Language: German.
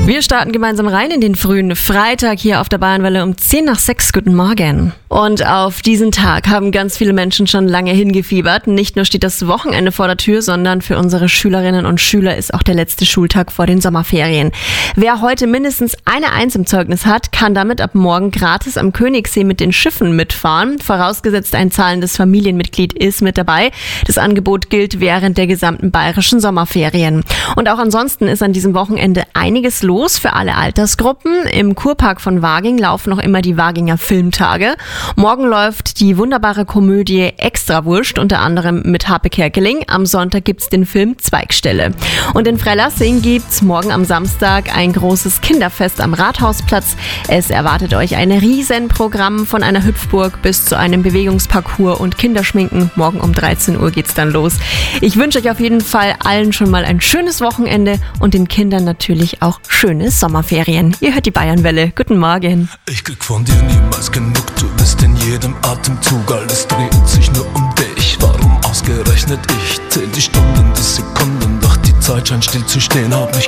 Wir starten gemeinsam rein in den frühen Freitag hier auf der Bayernwelle um 5:10. Guten Morgen. Und auf diesen Tag haben ganz viele Menschen schon lange hingefiebert. Nicht nur steht das Wochenende vor der Tür, sondern für unsere Schülerinnen und Schüler ist auch der letzte Schultag vor den Sommerferien. Wer heute mindestens eine 1 im Zeugnis hat, kann damit ab morgen gratis am Königssee mit den Schiffen mitfahren. Vorausgesetzt, ein zahlendes Familienmitglied ist mit dabei. Das Angebot gilt während der gesamten bayerischen Sommerferien. Und auch ansonsten ist an diesem Wochenende einiges los für alle Altersgruppen. Im Kurpark von Waging laufen noch immer die Waginger Filmtage. Morgen läuft die wunderbare Komödie Extrawurst, unter anderem mit Harpe Kerkeling. Am Sonntag gibt's den Film Zweigstelle. Und in Freilassing gibt's morgen am Samstag ein großes Kinderfest am Rathausplatz. Es erwartet euch ein Riesenprogramm von einer Hüpfburg bis zu einem Bewegungsparcours und Kinderschminken. Morgen um 13 Uhr geht's dann los. Ich wünsche euch auf jeden Fall allen schon mal ein schönes Wochenende und den Kindern natürlich auch schöne Sommerferien. Ihr hört die Bayernwelle. Guten Morgen. Ich krieg von dir niemals genug, du bist in jedem Atemzug, alles dreht sich nur um dich. Warum ausgerechnet ich? Zähl die Stunden, die Sekunden, doch die Zeit scheint still zu stehen, hab mich